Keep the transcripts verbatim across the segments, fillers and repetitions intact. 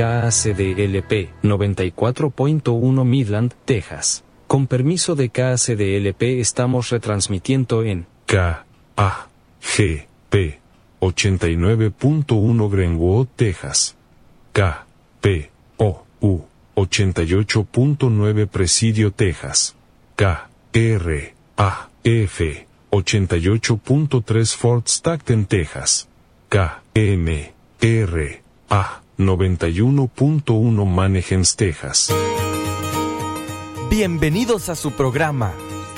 K A C D L P noventa y cuatro punto uno Midland, Texas. Con permiso de K A C D L P estamos retransmitiendo en K A G P ochenta y nueve punto uno Greenwood, Texas. K P O U ochenta y ocho punto nueve Presidio, Texas. K R A F ochenta y ocho punto tres Fort Stockton, Texas. K M R A noventa y uno punto uno Manheim, Texas. Bienvenidos a su programa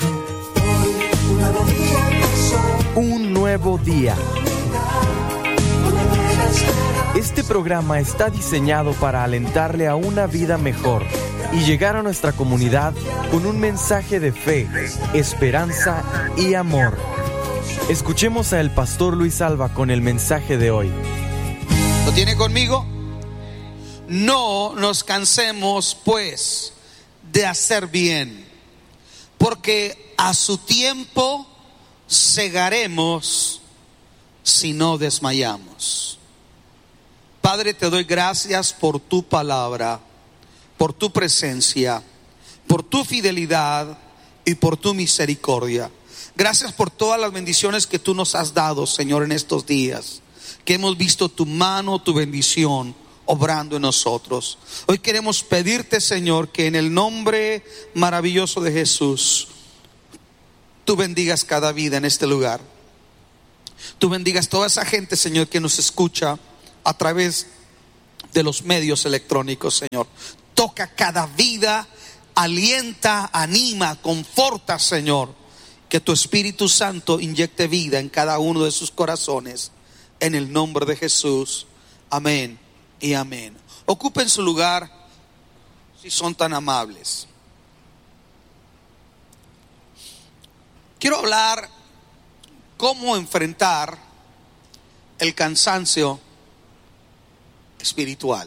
Un Nuevo Día. Este programa está diseñado para alentarle a una vida mejor y llegar a nuestra comunidad con un mensaje de fe, esperanza y amor. Escuchemos a el pastor Luis Alba con el mensaje de hoy. ¿Lo tiene conmigo? No nos cansemos, pues, de hacer bien, porque a su tiempo segaremos si no desmayamos. Padre, te doy gracias por tu palabra, por tu presencia, por tu fidelidad y por tu misericordia. Gracias por todas las bendiciones que tú nos has dado, Señor, en estos días, que hemos visto tu mano, tu bendición obrando en nosotros. Hoy queremos pedirte, Señor, que en el nombre maravilloso de Jesús, tú bendigas cada vida en este lugar. Tú bendigas toda esa gente, Señor, que nos escucha a través de los medios electrónicos, Señor. Toca cada vida, alienta, anima, conforta, Señor. Que tu Espíritu Santo inyecte vida en cada uno de sus corazones. En el nombre de Jesús. Amén y amén. Ocupen su lugar si son tan amables. Quiero hablar cómo enfrentar el cansancio espiritual.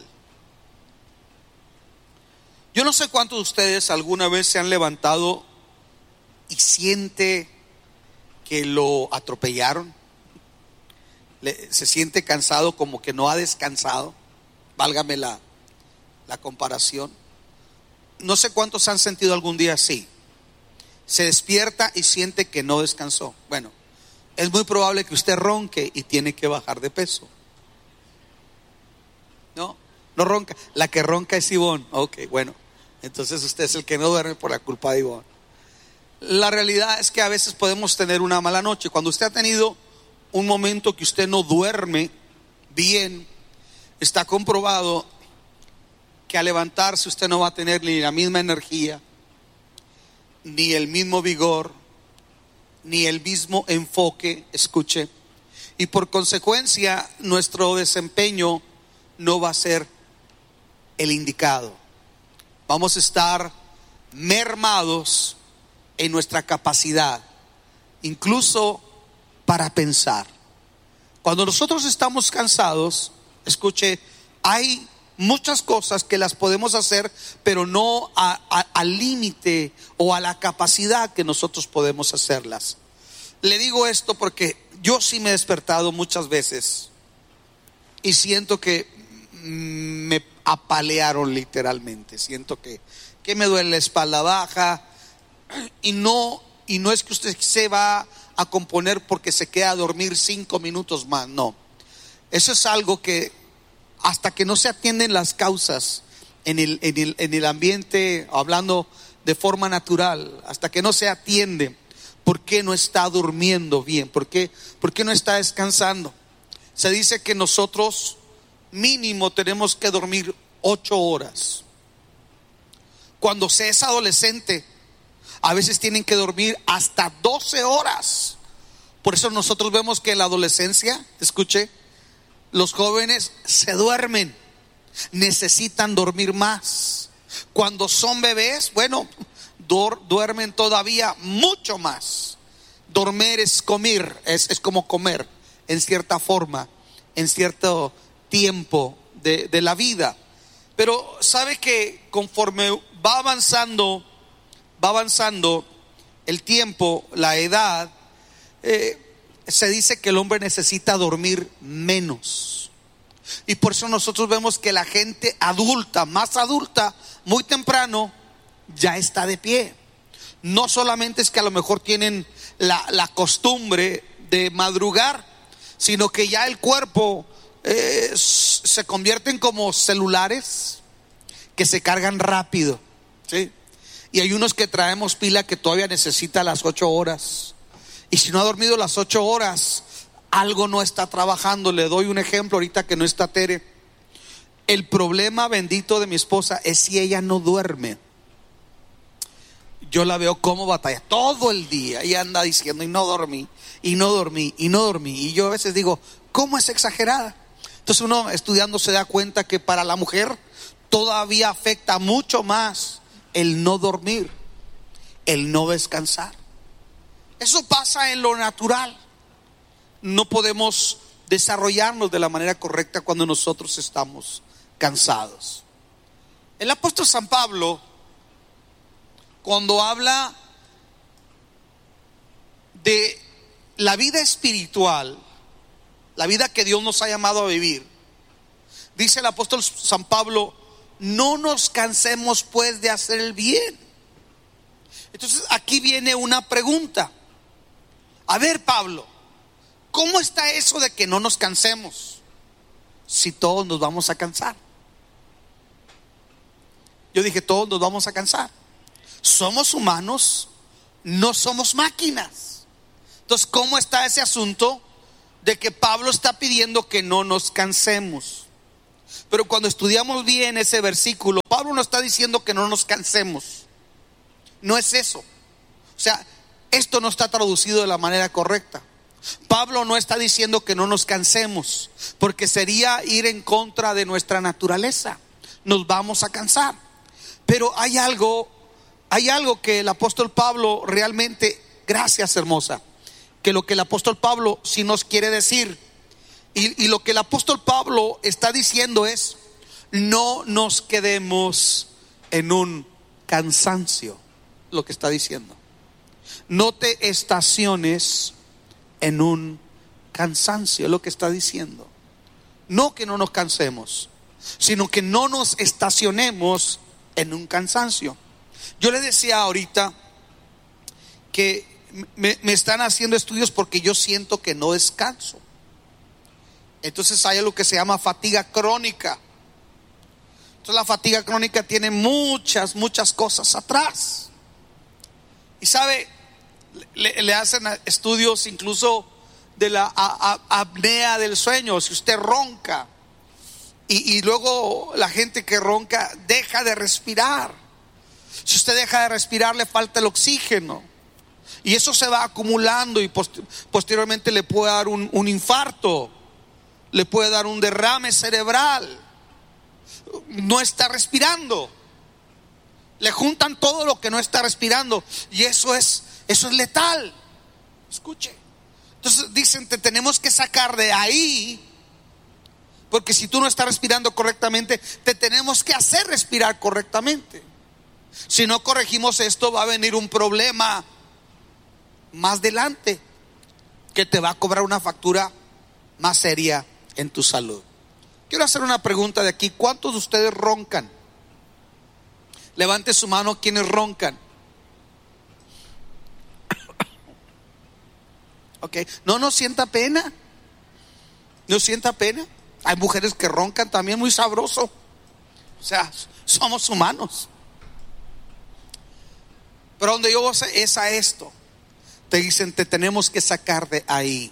Yo no sé cuántos de ustedes alguna vez se han levantado y siente que lo atropellaron. Le, se siente cansado, como que no ha descansado. Válgame la, la comparación. No sé cuántos han sentido algún día así. Se despierta y siente que no descansó. Bueno, es muy probable que usted ronque y tiene que bajar de peso. No, no ronca. La que ronca es Ivonne. Ok, bueno, entonces usted es el que no duerme por la culpa de Ivonne. La realidad es que a veces podemos tener una mala noche. Cuando usted ha tenido un momento que usted no duerme bien, está comprobado que al levantarse usted no va a tener ni la misma energía, ni el mismo vigor, ni el mismo enfoque, escuche, y por consecuencia nuestro desempeño no va a ser el indicado. Vamos a estar mermados en nuestra capacidad, incluso para pensar. Cuando nosotros estamos cansados, escuche, hay muchas cosas que las podemos hacer, pero no a, a, al límite o a la capacidad que nosotros podemos hacerlas. Le digo esto porque yo sí me he despertado muchas veces y siento que me apalearon literalmente. Siento que, que me duele la espalda baja y no, y no es que usted se va a componer porque se queda a dormir cinco minutos más, no. Eso es algo que hasta que no se atienden las causas en el, en el, en el ambiente, hablando de forma natural, hasta que no se atiende por qué no está durmiendo bien, por qué, por qué no está descansando. Se dice que nosotros mínimo tenemos que dormir ocho horas. Cuando se es adolescente, a veces tienen que dormir hasta doce horas. Por eso nosotros vemos que en la adolescencia, escuche, los jóvenes se duermen, necesitan dormir más. Cuando son bebés, bueno, dor, duermen todavía mucho más. Dormir es comer, es, es como comer en cierta forma, en cierto tiempo de, de la vida. Pero sabe que conforme va avanzando, va avanzando el tiempo, la edad, eh, se dice que el hombre necesita dormir menos. Y por eso nosotros vemos que la gente adulta, más adulta, muy temprano, ya está de pie. No solamente es que a lo mejor tienen la, la costumbre de madrugar, sino que ya el cuerpo eh, se convierten como celulares que se cargan rápido, ¿sí? Y hay unos que traemos pila que todavía necesita las ocho horas. Y si no ha dormido las ocho horas, algo no está trabajando. Le doy un ejemplo ahorita que no está Tere. El problema bendito de mi esposa es si ella no duerme. Yo la veo como batalla todo el día y anda diciendo y no dormí, y no dormí, y no dormí. Y yo a veces digo, ¿cómo es exagerada? Entonces uno estudiando se da cuenta que para la mujer todavía afecta mucho más el no dormir, el no descansar. Eso pasa en lo natural. No podemos desarrollarnos de la manera correcta cuando nosotros estamos cansados. El apóstol San Pablo, cuando habla de la vida espiritual, la vida que Dios nos ha llamado a vivir, dice el apóstol San Pablo: no nos cansemos pues de hacer el bien. Entonces aquí viene una pregunta. A ver, Pablo, ¿cómo está eso de que no nos cansemos si todos nos vamos a cansar? Yo dije, todos nos vamos a cansar. Somos humanos, no somos máquinas. Entonces, ¿cómo está ese asunto de que Pablo está pidiendo que no nos cansemos? Pero cuando estudiamos bien ese versículo, Pablo no está diciendo que no nos cansemos. No es eso. O sea, esto no está traducido de la manera correcta. Pablo no está diciendo que no nos cansemos, porque sería ir en contra de nuestra naturaleza. Nos vamos a cansar. Pero hay algo, hay algo que el apóstol Pablo realmente, gracias hermosa, que lo que el apóstol Pablo sí nos quiere decir. Y, y lo que el apóstol Pablo está diciendo es: no nos quedemos en un cansancio. Lo que está diciendo, no te estaciones en un cansancio, es lo que está diciendo. No que no nos cansemos, sino que no nos estacionemos en un cansancio. Yo le decía ahorita que me, me están haciendo estudios porque yo siento que no descanso. Entonces hay algo que se llama fatiga crónica. Entonces la fatiga crónica tiene muchas, muchas cosas atrás. Y sabe, le, le hacen estudios incluso de la a, a, apnea del sueño. Si usted ronca y, y luego la gente que ronca deja de respirar. Si usted deja de respirar, le falta el oxígeno. Y eso se va acumulando y post, posteriormente le puede dar un, un infarto. Le puede dar un derrame cerebral. No está respirando. Le juntan todo lo que no está respirando y eso es, eso es letal. Escuche. Entonces dicen, te tenemos que sacar de ahí, porque si tú no estás respirando correctamente, te tenemos que hacer respirar correctamente. Si no corregimos esto, va a venir un problema más adelante que te va a cobrar una factura más seria en tu salud. Quiero hacer una pregunta de aquí. ¿Cuántos de ustedes roncan? Levante su mano quienes roncan. Ok, no, no sienta pena. No sienta pena. Hay mujeres que roncan también muy sabroso. O sea, somos humanos. Pero donde yo voy es a esto. Te dicen, te tenemos que sacar de ahí.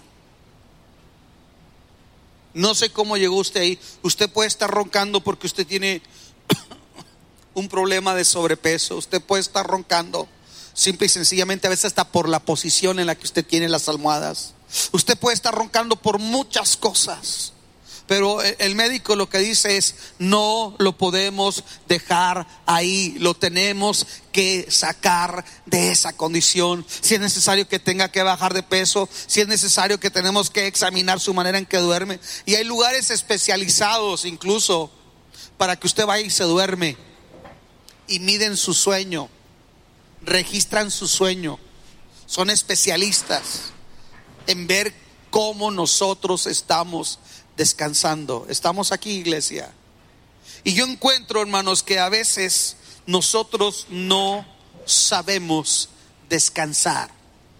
No sé cómo llegó usted ahí. Usted puede estar roncando porque usted tiene un problema de sobrepeso. Usted puede estar roncando simple y sencillamente, a veces hasta por la posición en la que usted tiene las almohadas. Usted puede estar roncando por muchas cosas, pero el médico lo que dice es: no lo podemos dejar ahí, lo tenemos que sacar de esa condición. Si es necesario que tenga que bajar de peso, si es necesario que tenemos que examinar su manera en que duerme. Y hay lugares especializados incluso para que usted vaya y se duerme y miden su sueño, registran su sueño. Son especialistas en ver cómo nosotros estamos descansando. Estamos aquí, iglesia. Y yo encuentro, hermanos, que a veces nosotros no sabemos descansar.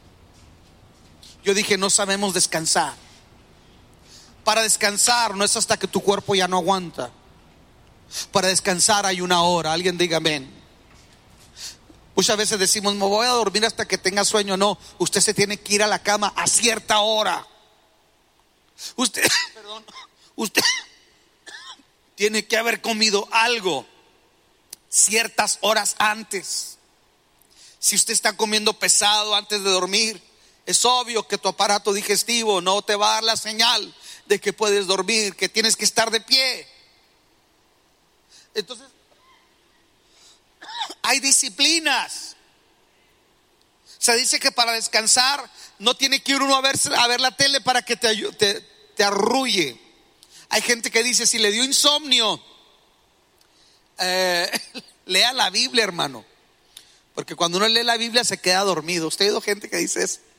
Yo dije, no sabemos descansar. Para descansar no es hasta que tu cuerpo ya no aguanta. Para descansar hay una hora. Alguien diga amén. Muchas veces decimos, me voy a dormir hasta que tenga sueño. No, usted se tiene que ir a la cama a cierta hora. Usted, perdón, usted tiene que haber comido algo ciertas horas antes. Si usted está comiendo pesado antes de dormir, es obvio que tu aparato digestivo no te va a dar la señal de que puedes dormir, que tienes que estar de pie. Entonces, hay disciplinas. Se dice que para descansar no tiene que ir uno a ver, a ver la tele para que te, te, te arrulle. Hay gente que dice, si le dio insomnio, eh, lea la Biblia, hermano. Porque cuando uno lee la Biblia se queda dormido. ¿Usted ha oído gente que dice eso?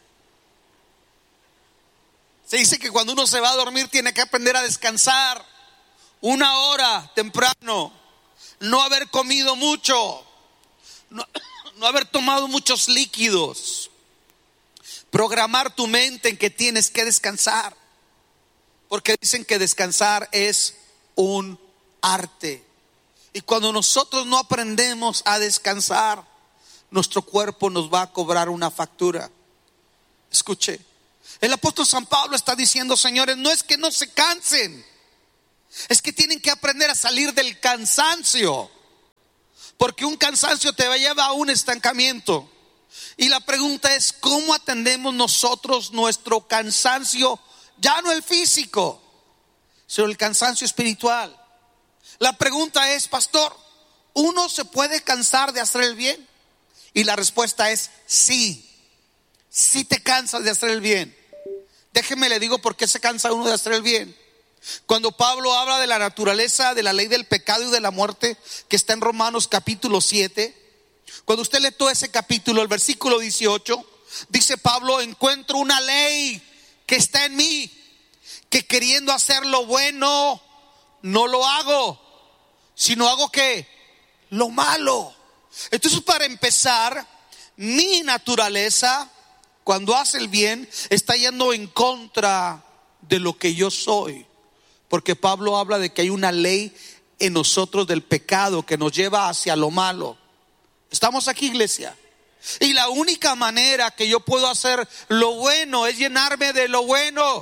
Se dice que cuando uno se va a dormir tiene que aprender a descansar una hora temprano, no haber comido mucho, no, no haber tomado muchos líquidos, programar tu mente en que tienes que descansar, porque dicen que descansar es un arte. Y cuando nosotros no aprendemos a descansar, nuestro cuerpo nos va a cobrar una factura. Escuche, el apóstol San Pablo está diciendo, señores, no es que no se cansen, es que tienen que aprender a salir del cansancio, porque un cansancio te lleva a un estancamiento. Y la pregunta es, ¿cómo atendemos nosotros nuestro cansancio? Ya no el físico, sino el cansancio espiritual. La pregunta es, pastor, ¿uno se puede cansar de hacer el bien? Y la respuesta es sí, sí te cansas de hacer el bien. Déjeme le digo por qué se cansa uno de hacer el bien. Cuando Pablo habla de la naturaleza, de la ley del pecado y de la muerte, que está en Romanos capítulo siete, cuando usted lee todo ese capítulo, el versículo dieciocho, dice Pablo, encuentro una ley que está en mí, que queriendo hacer lo bueno, no lo hago, sino hago ¿qué? Lo malo. Entonces, para empezar, mi naturaleza, cuando hace el bien, está yendo en contra de lo que yo soy. Porque Pablo habla de que hay una ley en nosotros del pecado que nos lleva hacia lo malo. ¿Estamos aquí, iglesia? Y la única manera que yo puedo hacer lo bueno es llenarme de lo bueno.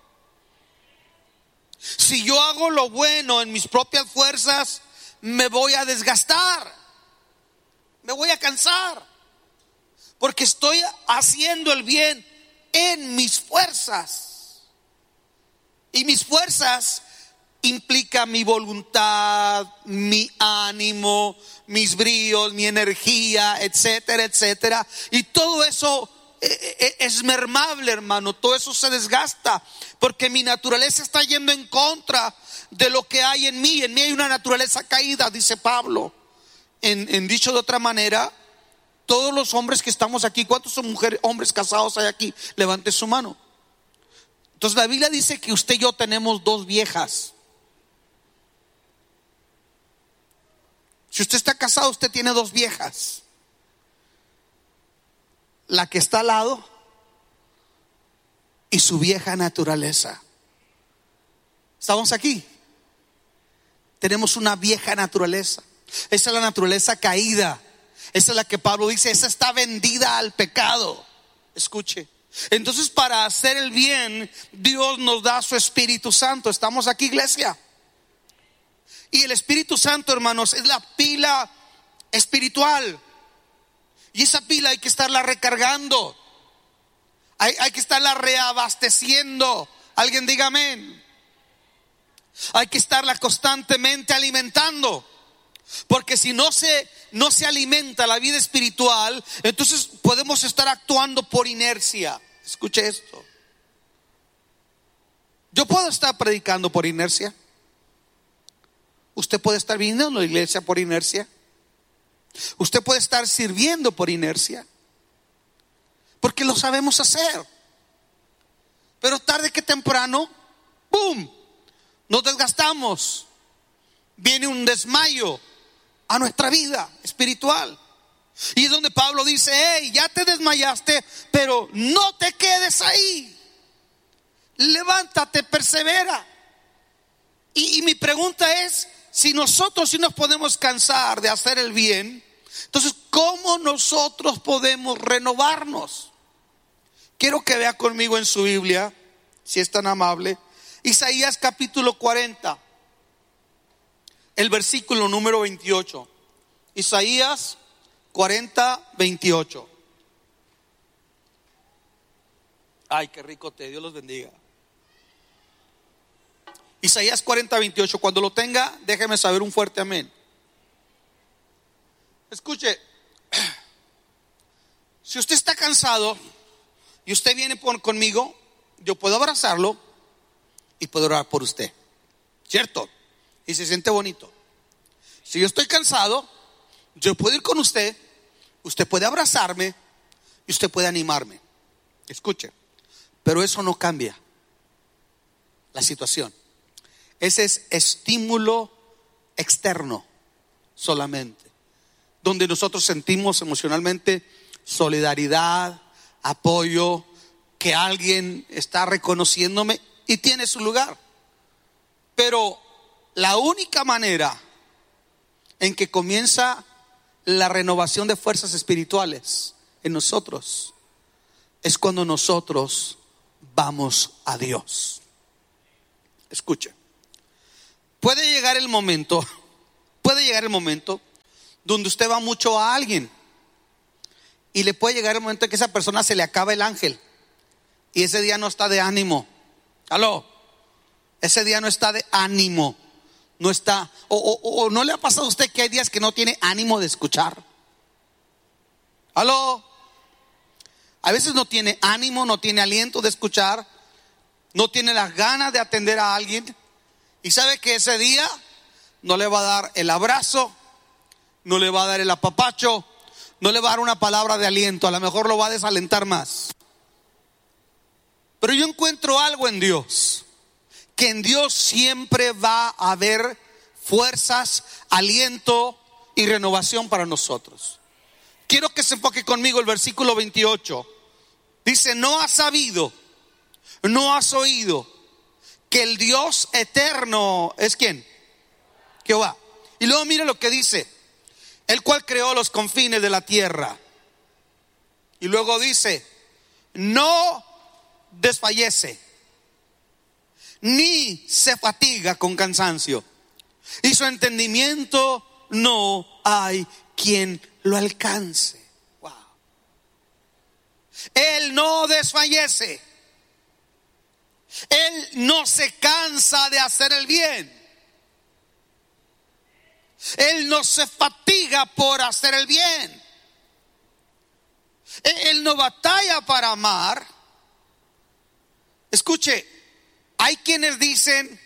Si yo hago lo bueno en mis propias fuerzas, me voy a desgastar, me voy a cansar, porque estoy haciendo el bien en mis fuerzas. Y mis fuerzas implica mi voluntad, mi ánimo, mis bríos, mi energía, etcétera, etcétera. Y todo eso es mermable, hermano. Todo eso se desgasta, porque mi naturaleza está yendo en contra de lo que hay en mí. En mí hay una naturaleza caída, dice Pablo. En, en dicho de otra manera, todos los hombres que estamos aquí, ¿cuántos son mujeres, hombres casados hay aquí? Levante su mano. Entonces la Biblia dice que usted y yo tenemos dos viejas. Si usted está casado, usted tiene dos viejas. La que está al lado y su vieja naturaleza. ¿Estamos aquí? Tenemos una vieja naturaleza. Esa es la naturaleza caída. Esa es la que Pablo dice, esa está vendida al pecado. Escuche. Entonces, para hacer el bien, Dios nos da su Espíritu Santo. ¿Estamos aquí, iglesia? Y el Espíritu Santo, hermanos, es la pila espiritual. Y esa pila hay que estarla recargando. Hay, hay que estarla reabasteciendo. Alguien diga amén. Hay que estarla constantemente alimentando. Porque si no se, no se alimenta la vida espiritual, entonces podemos estar actuando por inercia. Escuche esto. Yo puedo estar predicando por inercia. Usted puede estar viniendo a la iglesia por inercia. Usted puede estar sirviendo por inercia, porque lo sabemos hacer. Pero tarde que temprano, ¡boom!, nos desgastamos, viene un desmayo a nuestra vida espiritual. Y es donde Pablo dice: hey, ya te desmayaste, pero no te quedes ahí. Levántate, persevera. Y, y mi pregunta es: si nosotros sí nos podemos cansar de hacer el bien, entonces ¿cómo nosotros podemos renovarnos? Quiero que vea conmigo en su Biblia, si es tan amable, Isaías capítulo cuarenta, el versículo número veintiocho. Isaías cuarenta, veintiocho. Ay, qué rico té, Dios los bendiga. Isaías cuarenta, veintiocho. Cuando lo tenga, déjeme saber un fuerte amén. Escuche, si usted está cansado y usted viene por, conmigo, yo puedo abrazarlo y puedo orar por usted, ¿cierto? Y se siente bonito. Si yo estoy cansado, yo puedo ir con usted, usted puede abrazarme y usted puede animarme. Escuche, pero eso no cambia la situación. Ese es estímulo externo solamente, donde nosotros sentimos emocionalmente solidaridad, apoyo, que alguien está reconociéndome y tiene su lugar. Pero la única manera en que comienza la renovación de fuerzas espirituales en nosotros es cuando nosotros vamos a Dios. Escuche, puede llegar el momento, puede llegar el momento donde usted va mucho a alguien y le puede llegar el momento en que esa persona se le acaba el ángel y ese día no está de ánimo. Aló, ese día no está de ánimo. No está, o, o, o no le ha pasado a usted que hay días que no tiene ánimo de escuchar. Aló, a veces no tiene ánimo, no tiene aliento de escuchar, no tiene las ganas de atender a alguien. Y sabe que ese día no le va a dar el abrazo, no le va a dar el apapacho, no le va a dar una palabra de aliento, a lo mejor lo va a desalentar más. Pero yo encuentro algo en Dios, que en Dios siempre va a haber fuerzas, aliento y renovación para nosotros. Quiero que se enfoque conmigo el versículo veintiocho. Dice: no has sabido, no has oído que el Dios eterno es ¿quién? Jehová. Y luego mire lo que dice: el cual creó los confines de la tierra. Y luego dice: no desfallece ni se fatiga con cansancio, y su entendimiento no hay quien lo alcance. Wow. Él no desfallece, él no se cansa de hacer el bien, él no se fatiga por hacer el bien, él no batalla para amar. Escuche, hay quienes dicen: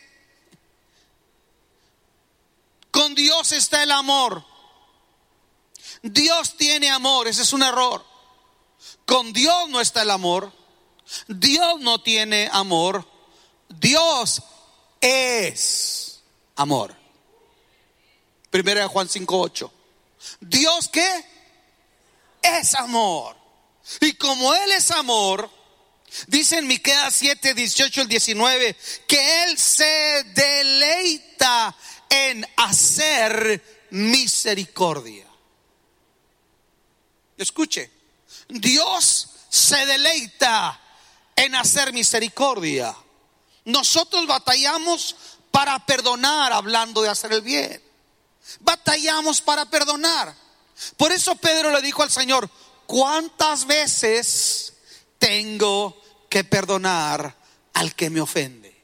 con Dios está el amor, Dios tiene amor. Ese es un error. Con Dios no está el amor, Dios no tiene amor, Dios es amor. Primera de Juan cinco ocho. Dios ¿qué? Es amor. Y como Él es amor, dice en Miqueas siete, dieciocho al diecinueve, que Él se deleita en hacer misericordia. Escuche, Dios se deleita en hacer misericordia. Nosotros batallamos para perdonar, hablando de hacer el bien. Batallamos para perdonar. Por eso Pedro le dijo al Señor: ¿cuántas veces tengo que perdonar al que me ofende?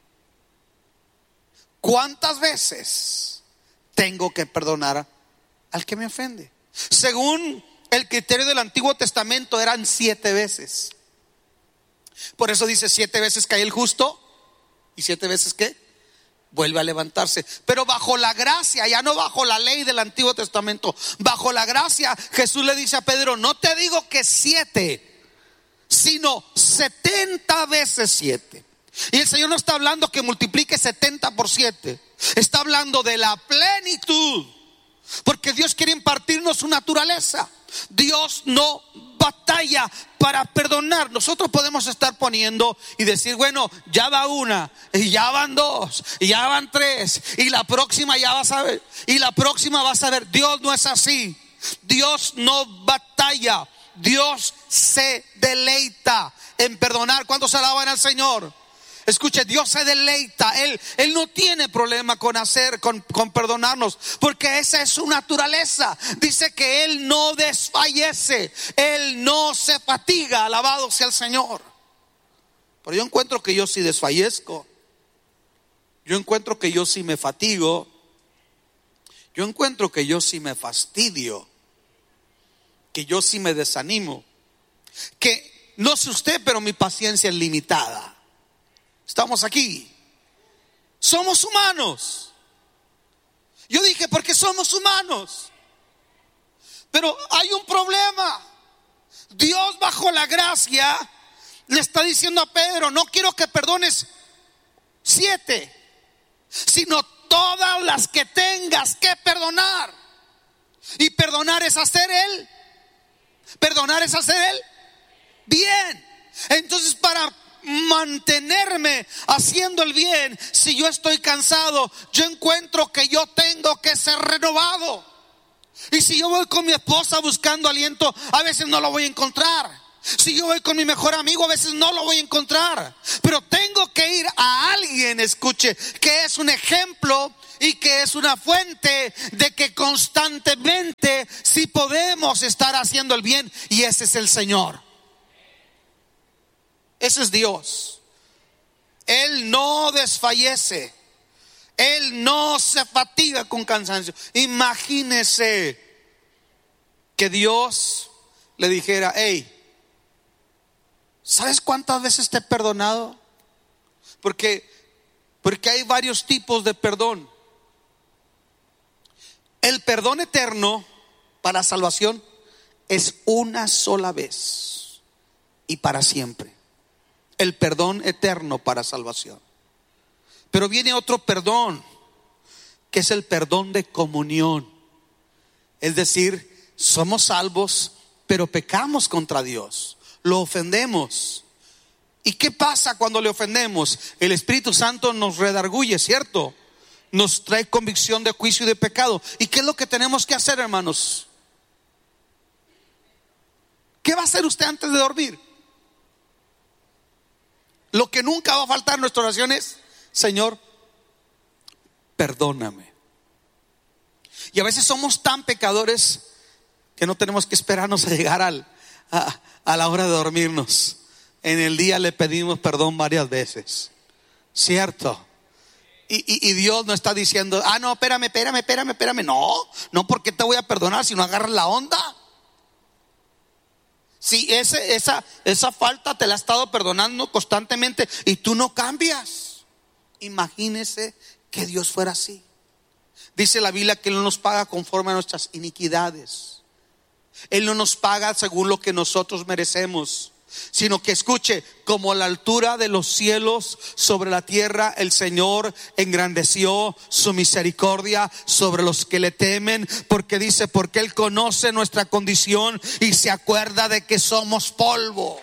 ¿Cuántas veces tengo que perdonar al que me ofende? Según el criterio del Antiguo Testamento eran siete veces. Por eso dice: siete veces cae el justo y siete veces ¿qué? Vuelve a levantarse. Pero bajo la gracia, ya no bajo la ley del Antiguo Testamento, bajo la gracia, Jesús le dice a Pedro: no te digo que siete, sino setenta veces siete. Y el Señor no está hablando que multiplique setenta por siete. Está hablando de la plenitud. Porque Dios quiere impartirnos su naturaleza. Dios no batalla para perdonar. Nosotros podemos estar poniendo y decir, bueno, ya va una, y ya van dos, y ya van tres, y la próxima ya vas a ver, y la próxima vas a ver. Dios no es así. Dios no batalla. Dios se deleita en perdonar. ¿Cuántos alaban al Señor? Escuche, Dios se deleita. Él, él no tiene problema con hacer, con, con perdonarnos, porque esa es su naturaleza. Dice que Él no desfallece, Él no se fatiga. Alabado sea el Señor. Pero yo encuentro que yo sí desfallezco. Yo encuentro que yo sí me fatigo. Yo encuentro que yo sí me fastidio. Que yo sí me desanimo. Que no sé usted, pero mi paciencia es limitada. Estamos aquí. Somos humanos. Yo dije, porque somos humanos. Pero hay un problema. Dios, bajo la gracia, le está diciendo a Pedro: no quiero que perdones siete, sino todas las que tengas que perdonar. Y perdonar es hacer Él. Perdonar es hacer Él bien. Entonces, para mantenerme haciendo el bien, si yo estoy cansado, yo encuentro que yo tengo que ser renovado. Y si yo voy con mi esposa buscando aliento, a veces no lo voy a encontrar. Si yo voy con mi mejor amigo, a veces no lo voy a encontrar. Pero tengo que ir a alguien, escuche, que es un ejemplo y que es una fuente de que constantemente sí podemos estar haciendo el bien, y ese es el Señor. Ese es Dios. Él no desfallece. Él no se fatiga con cansancio. Imagínese que Dios le dijera: hey, ¿sabes cuántas veces te he perdonado? Porque, porque hay varios tipos de perdón. El perdón eterno para salvación es una sola vez y para siempre. El perdón eterno para salvación. Pero viene otro perdón, que es el perdón de comunión. Es decir, somos salvos, pero pecamos contra Dios, lo ofendemos. ¿Y qué pasa cuando le ofendemos? El Espíritu Santo nos redarguye, ¿cierto? Nos trae convicción de juicio y de pecado. ¿Y qué es lo que tenemos que hacer, hermanos? ¿Qué va a hacer usted antes de dormir? Lo que nunca va a faltar en nuestra oración es: Señor, perdóname. Y a veces somos tan pecadores que no tenemos que esperarnos a llegar al, a, a la hora de dormirnos. En el día le pedimos perdón varias veces, ¿cierto? Y, y, y Dios no está diciendo: ah, no, espérame, espérame, espérame, espérame. No, no, porque te voy a perdonar si no agarras la onda. Si ese, esa, esa falta te la ha estado perdonando constantemente y tú no cambias. Imagínese que Dios fuera así. Dice la Biblia que Él no nos paga conforme a nuestras iniquidades. Él no nos paga según lo que nosotros merecemos, sino que, escuche, como la altura de los cielos sobre la tierra, el Señor engrandeció su misericordia sobre los que le temen, porque dice: porque Él conoce nuestra condición y se acuerda de que somos polvo.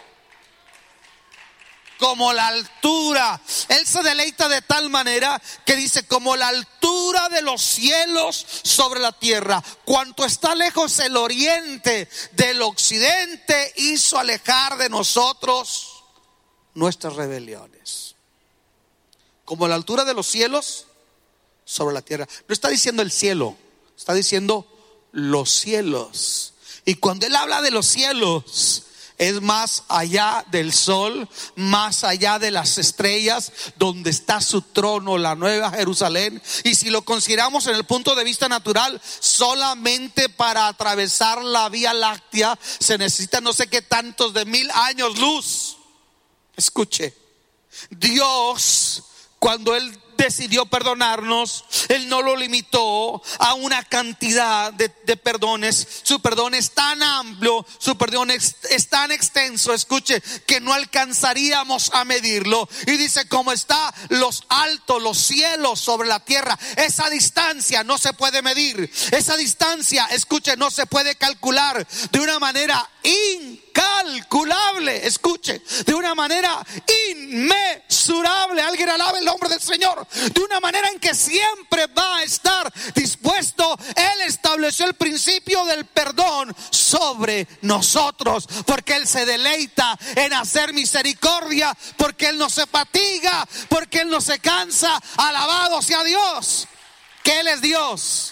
Como la altura, Él se deleita de tal manera que dice: como la altura de los cielos sobre la tierra, cuanto está lejos el oriente del occidente, hizo alejar de nosotros nuestras rebeliones. Como la altura de los cielos sobre la tierra. No está diciendo el cielo, está diciendo los cielos. Y cuando Él habla de los cielos, es más allá del sol, más allá de las estrellas, donde está su trono, la nueva Jerusalén. Y si lo consideramos en el punto de vista natural, solamente para atravesar la Vía Láctea se necesitan no sé qué tantos de mil años luz. Escuche, Dios, cuando Él decidió perdonarnos, Él no lo limitó a una cantidad de, de perdones. Su perdón es tan amplio, su perdón es, es tan extenso, escuche, que no alcanzaríamos a medirlo. Y dice, como está los altos, los cielos sobre la tierra, esa distancia no se puede medir. Esa distancia, escuche, no se puede calcular de una manera incalculable, escuche, de una manera inmesurable. Alguien alabe el nombre del Señor. De una manera en que siempre va a estar dispuesto. Él estableció el principio del perdón sobre nosotros, porque Él se deleita en hacer misericordia, porque Él no se fatiga, porque Él no se cansa. Alabado sea Dios, que Él es Dios.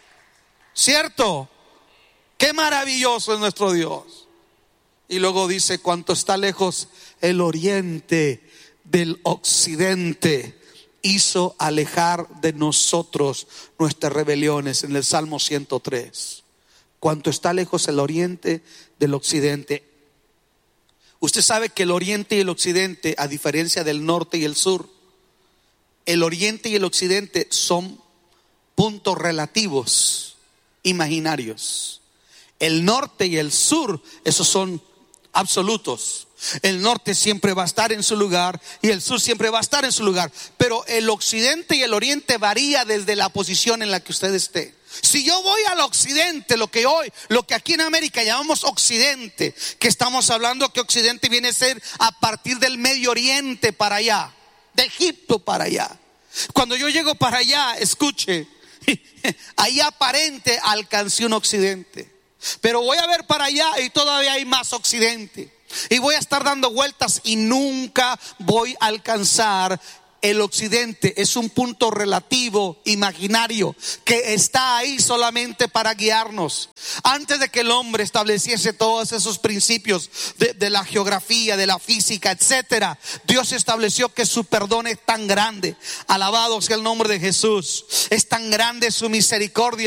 ¿Cierto? Qué maravilloso es nuestro Dios. Y luego dice, cuánto está lejos el oriente del occidente, hizo alejar de nosotros nuestras rebeliones. En el Salmo ciento tres. Cuánto está lejos el oriente del occidente. Usted sabe que el oriente y el occidente, a diferencia del norte y el sur, el oriente y el occidente son puntos relativos, imaginarios. El norte y el sur, esos son absolutos. El norte siempre va a estar en su lugar y el sur siempre va a estar en su lugar. Pero el occidente y el oriente varía desde la posición en la que usted esté. Si yo voy al occidente, lo que hoy, lo que aquí en América llamamos occidente, que estamos hablando que occidente viene a ser a partir del Medio Oriente para allá, de Egipto para allá. Cuando yo llego para allá, escuche, ahí aparente alcancé un occidente, pero voy a ver para allá y todavía hay más occidente, y voy a estar dando vueltas y nunca voy a alcanzar el occidente. Es un punto relativo, imaginario, que está ahí solamente para guiarnos. Antes de que el hombre estableciese todos esos principios de, de la geografía, de la física, etcétera, Dios estableció que su perdón es tan grande. Alabado sea el nombre de Jesús. Es tan grande su misericordia